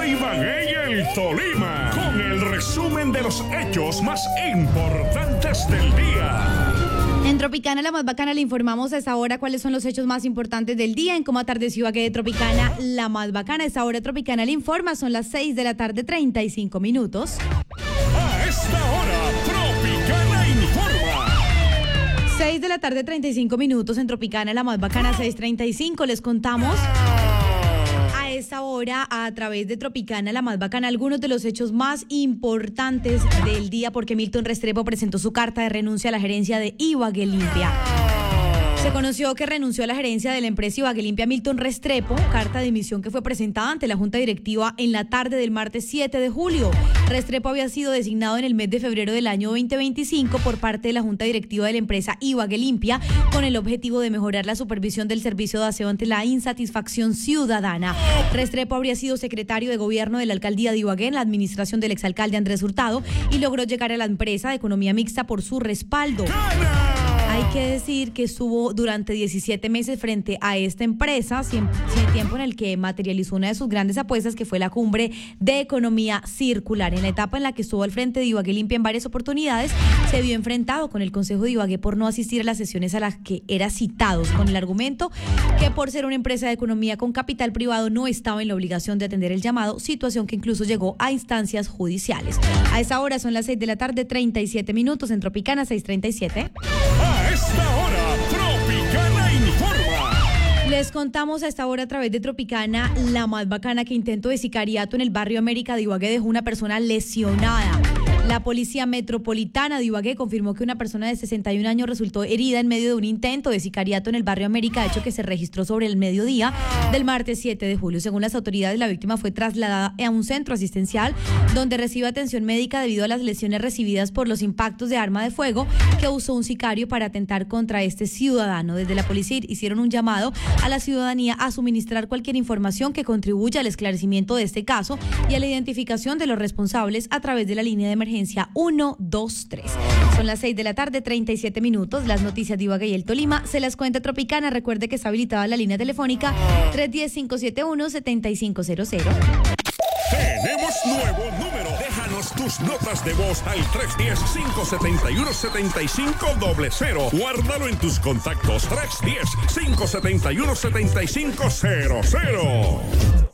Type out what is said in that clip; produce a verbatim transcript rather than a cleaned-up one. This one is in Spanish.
para Ibagué y el Tolima, con el resumen de los hechos más importantes del día. En Tropicana, la más bacana, le informamos a esta hora cuáles son los hechos más importantes del día. En Cómo atardeció Ibagué de Tropicana, la más bacana. A esta hora Tropicana le informa, son las seis de la tarde, treinta y cinco minutos. A esta hora, Tropicana informa. seis de la tarde, treinta y cinco minutos en Tropicana, la más bacana, seis treinta y cinco. Les contamos a esta hora, a través de Tropicana, la más bacana, algunos de los hechos más importantes del día, porque Milton Restrepo presentó su carta de renuncia a la gerencia de Ibagué Limpia. Se conoció que renunció a la gerencia de la empresa Ibagué Limpia Milton Restrepo, carta de dimisión que fue presentada ante la Junta Directiva en la tarde del martes siete de julio. Restrepo había sido designado en el mes de febrero del año veinte veinticinco por parte de la Junta Directiva de la empresa Ibagué Limpia con el objetivo de mejorar la supervisión del servicio de aseo ante la insatisfacción ciudadana. Restrepo habría sido secretario de gobierno de la alcaldía de Ibagué en la administración del exalcalde Andrés Hurtado y logró llegar a la empresa de economía mixta por su respaldo. Hay que decir que estuvo durante diecisiete meses frente a esta empresa, tiempo en el que materializó una de sus grandes apuestas, que fue la cumbre de economía circular. En la etapa en la que estuvo al frente de Ibagué Limpia en varias oportunidades, se vio enfrentado con el Consejo de Ibagué por no asistir a las sesiones a las que era citado, con el argumento que por ser una empresa de economía con capital privado no estaba en la obligación de atender el llamado, situación que incluso llegó a instancias judiciales. A esa hora son las seis de la tarde, treinta y siete minutos en Tropicana, seis treinta y siete. A esta hora, Tropicana informa. Les contamos a esta hora a través de Tropicana, la más bacana, que intento de sicariato en el barrio América de Ibagué dejó una persona lesionada. La Policía Metropolitana de Ibagué confirmó que una persona de sesenta y un años resultó herida en medio de un intento de sicariato en el barrio América, hecho que se registró sobre el mediodía del martes siete de julio. Según las autoridades, la víctima fue trasladada a un centro asistencial donde recibe atención médica debido a las lesiones recibidas por los impactos de arma de fuego que usó un sicario para atentar contra este ciudadano. Desde la policía hicieron un llamado a la ciudadanía a suministrar cualquier información que contribuya al esclarecimiento de este caso y a la identificación de los responsables a través de la línea de emergencia uno dos tres. Son las seis de la tarde, treinta y siete minutos. Las noticias de Ibagué y el Tolima se las cuenta Tropicana. Recuerde que está habilitada la línea telefónica tres uno cero, cinco siete uno, siete cinco cero cero. Tenemos nuevo número. Déjanos tus notas de voz al tres uno cero, cinco siete uno, siete cinco cero cero. Guárdalo en tus contactos. tres uno cero, cinco siete uno, siete cinco cero cero.